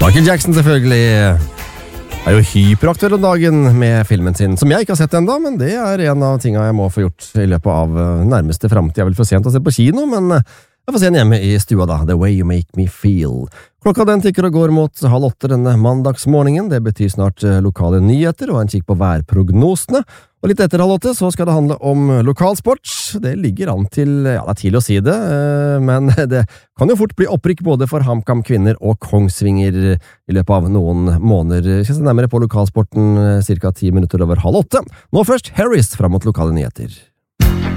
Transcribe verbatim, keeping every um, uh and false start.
Michael Jackson selvfølgelig er jo hyperaktuell om dagen med filmen sin, som jeg ikke har sett enda, men det er en av tingene jeg må få gjort i løpet av nærmeste fremtid. Jeg vil for sent å se på kino, men jeg får se den hjemme i stua da, The Way You Make Me Feel. Klokka den tikker og går mot halv åtte denne mandagsmorgenen, det betyr snart lokale nyheter og en kikk på værprognosene. Og litt etter halv åtte så skal det handle om lokalsport. Det ligger an til, ja det er tidlig å si det, men det kan jo fort bli opprykk både for HamKam kvinner og Kongsvinger i løpet av noen måneder. Jeg skal se nærmere på lokalsporten cirka ti minutter over halv åtte. Nå først Harris frem mot lokale nyheter.